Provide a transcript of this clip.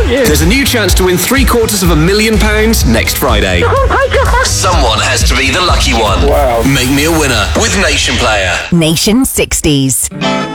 told you. There's a new chance to win £750,000 next Friday. Someone has to be the lucky one. Wow. Make me a winner with Nation Player. Nation 60s.